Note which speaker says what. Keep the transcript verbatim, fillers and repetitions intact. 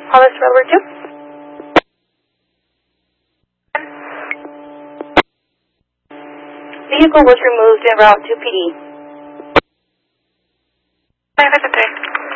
Speaker 1: Hollis Railroad two. Vehicle was removed en route to P D.
Speaker 2: nine seven three.